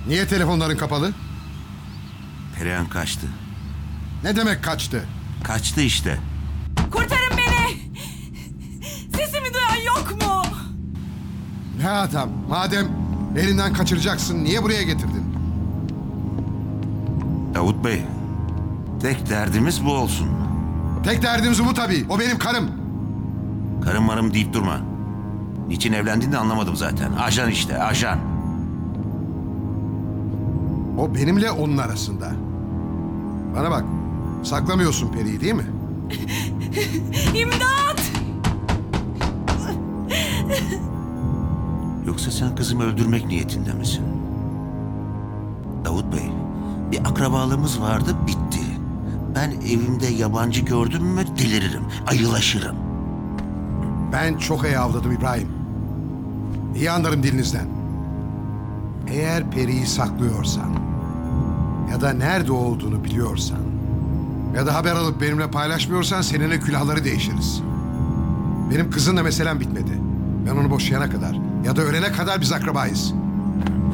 Niye telefonların kapalı? Perihan kaçtı. Ne demek kaçtı? Kaçtı işte. Kurtarın beni! Sesimi duyan yok mu? Ne adam? Madem elinden kaçıracaksın niye buraya getirdin? Davut Bey, tek derdimiz bu olsun. Tek derdimiz bu tabii. O benim karım. Karım marım deyip durma. Niçin evlendiğini de anlamadım zaten. Ajan işte, ajan. O benimle onun arasında. Bana bak. Saklamıyorsun Peri'yi değil mi? İmdat! Yoksa sen kızımı öldürmek niyetinde misin? Davut Bey, bir akrabalığımız vardı, bitti. Ben evimde yabancı gördüm mü deliririm, ayılaşırım. Ben çok iyi avladım İbrahim. İyi anlarım dilinizden. Eğer Peri'yi saklıyorsan ya da nerede olduğunu biliyorsan ya da haber alıp benimle paylaşmıyorsan seninle külahları değişiriz. Benim kızınla meselem bitmedi. Ben onu boşayana kadar ya da ölene kadar biz akrabayız.